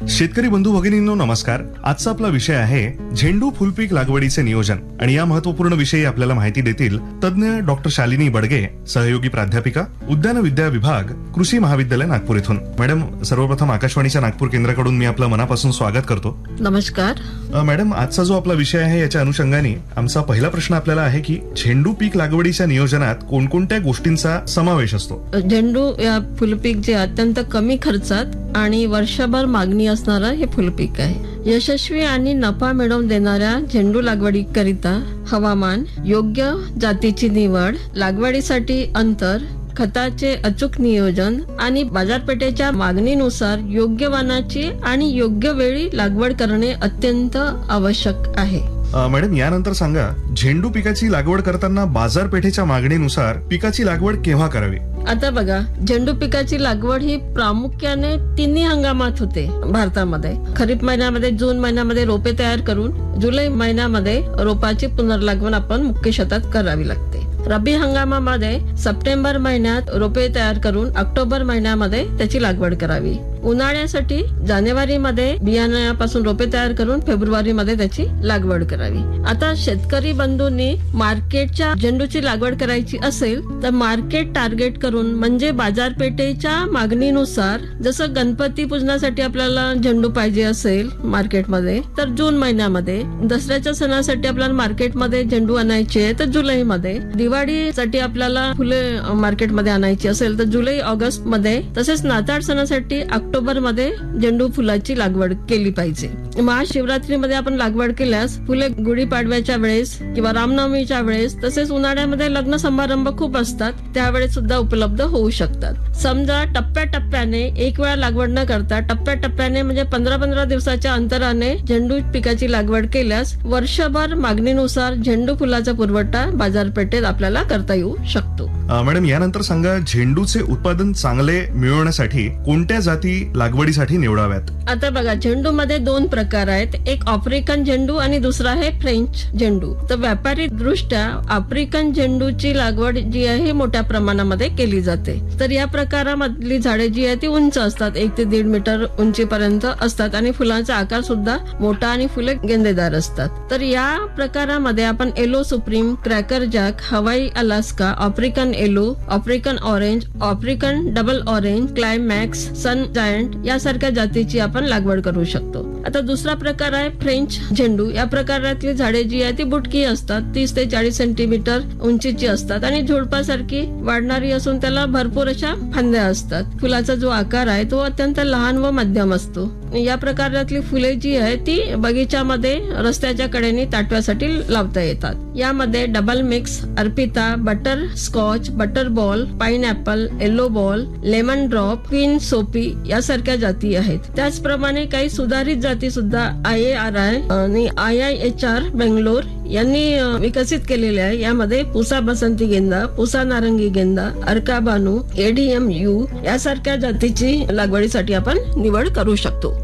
शेतकरी बंधू भगिनींनो नमस्कार. आजचा आपला विषय आहे झेंडू फुलपीक लागवडीचे नियोजन आणि या महत्वपूर्ण विषयी आपल्याला माहिती देतील तज्ञ डॉक्टर शालिनी बडगे, सहयोगी प्राध्यापिका, उद्यान विद्या विभाग, कृषी महाविद्यालय नागपूर इथून. मॅडम, सर्वप्रथम आकाशवाणीच्या नागपूर केंद्राकडून मी आपलं मनापासून स्वागत करतो. नमस्कार. मॅडम, आजचा जो आपला विषय आहे याच्या अनुषंगाने आमचा पहिला प्रश्न आपल्याला आहे की झेंडू पीक लागवडीच्या नियोजनात कोणकोणत्या गोष्टींचा समावेश असतो? झेंडू या फुलपीक जे अत्यंत कमी खर्चात आणि वर्षभर मागणी असणारं हे फुलपीक आहे. यशस्वी आणि नफा मिळवून देणाऱ्या झेंडू लागवडीकरिता हवामान, योग्य जातीची निवड, लागवडीसाठी अंतर, खताचे अचूक नियोजन आणि बाजारपेठेच्या मागणीनुसार योग्य वाणाची आणि योग्य वेळी लागवड करणे अत्यंत आवश्यक आहे. मॅडम, यानंतर सांगा, झेंडू पिकाची लागवड करताना बाजारपेठेच्या मागणीनुसार पिकाची लागवड केव्हा करावी? आता बघा, झेंडू पिकाची लागवड ही प्रामुख्याने तिन्ही हंगामात होते भारतामध्ये. खरीप महिन्यामध्ये जून महिन्यामध्ये रोपे तयार करून जुलै महिन्यामध्ये रोपाची पुनर्लागवण आपण मुख्य शेतात करावी लागते. रब्बी हंगामामध्ये सप्टेंबर महिन्यात रोपे तयार करून ऑक्टोबर महिन्यामध्ये त्याची लागवड करावी. उन्हाळ्यासाठी जानेवारीमध्ये बियाण्यापासून रोपे तयार करून फेब्रुवारीमध्ये त्याची लागवड करावी. आता शेतकरी बंधूंनी मार्केटच्या झेंडूची लागवड करायची असेल तर मार्केट टार्गेट करून, म्हणजे बाजारपेठेच्या मागणीनुसार, जसं गणपती पूजनासाठी आपल्याला झेंडू पाहिजे असेल मार्केटमध्ये तर जून महिन्यामध्ये, दसऱ्याच्या सणासाठी आपल्याला मार्केटमध्ये झेंडू आणायचे तर जुलैमध्ये, दिवाळीसाठी आपल्याला फुले मार्केटमध्ये आणायची असेल तर जुलै ऑगस्ट मध्ये, तसेच नाताळ सणासाठी ऑक्टोबर मध्ये झेंडू फुलाची लागवड केली पाहिजे. महाशिवरात्रीमध्ये आपण लागवड केल्यास फुले गुढीपाडव्याच्या वेळेस किंवा रामनवमीच्या वेळेस, तसेच उन्हाळ्यामध्ये लग्न समारंभ खूप असतात त्यावेळेस सुद्धा उपलब्ध होऊ शकतात. समजा टप्प्याटप्प्याने एक वेळा लागवड न करता टप्प्याटप्प्याने, म्हणजे 15-15 दिवसाच्या अंतराने झेंडू पिकाची लागवड केल्यास वर्षभर मागणीनुसार झेंडू फुलाचा पुरवठा बाजारपेठेत आपल्याला करता येऊ शकतो. मॅडम, यानंतर सांगा, झेंडूचे उत्पादन चांगले मिळवण्यासाठी कोणत्या जाती लागवडीसाठी निवडाव्यात? आता बघा, झेंडू मध्ये दोन प्रकार आहेत. एक आफ्रिकन झेंडू आणि दुसरा आहे फ्रेंच झेंडू. तर व्यापारी दृष्ट्या आफ्रिकन झेंडूची लागवड जी आहे मोठ्या प्रमाणामध्ये केली जाते. तर या प्रकारामधली झाडे जी आहे ती उंच असतात, 1 ते 1.5 मीटर उंचीपर्यंत असतात आणि फुलांचा आकार सुद्धा मोठा आणि फुले गेंदेदार असतात. तर या प्रकारामध्ये आपण येलो सुप्रीम, क्रॅकर जॅक, हवाई Alaska, African yellow, African orange, African double orange, climax, सन जायंट यासारख्या जातीची आपण लागवड करू शकतो. आता दुसरा प्रकार आहे फ्रेंच झेंडू. या प्रकारातली झाडे जी आहे ती बुटकी असतात, 30 ते 40 सेंटीमीटर उंचीची असतात आणि झुडपासारखी वाढणारी असून त्याला भरपूर अशा फांद्या असतात. फुलाचा जो आकार आहे तो अत्यंत लहान व मध्यम असतो. या प्रकारातली फुले जी आहे ती बगीच्यामध्ये रस्त्याच्या कडेने ताटव्यासाठी लावता येतात. यामध्ये double mix, Arpita, butter scotch, butter ball, pineapple, yellow ball, lemon drop, queen सोपी यासारख्या जाती आहेत. त्याचप्रमाणे काही सुधारित जाती सुद्धा IARI आणि IIHR बेंगलोर यांनी विकसित केलेल्या आहे. यामध्ये पुसा बसंती गेंदा, पुसा नारंगी गेंदा, अर्का बानू, ADMU यासारख्या जातीची लागवडीसाठी आपण निवड करू शकतो.